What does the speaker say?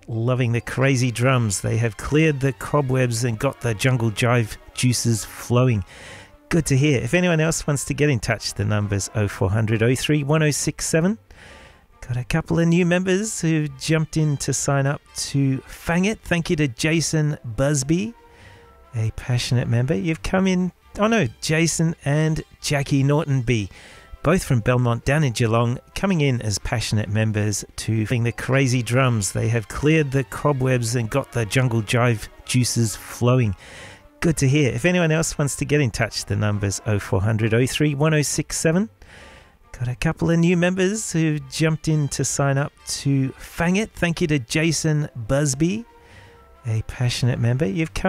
Loving the crazy drums. They have cleared the cobwebs and got the jungle jive juices flowing. Good to hear. If anyone else wants to get in touch, the number's 0400 03 1067. Got a couple of new members who jumped in to sign up to Fang It. Thank you to Jason Busby, a passionate member. You've come in, Jason and Jackie Norton B, both from Belmont down in Geelong, coming in as passionate members to the crazy drums. They have cleared the cobwebs and got the jungle jive juices flowing. Good to hear. If anyone else wants to get in touch, the number's 0400 03 1067. Got a couple of new members who jumped in to sign up to Fang It. Thank you to Jason Busby, a passionate member. You've come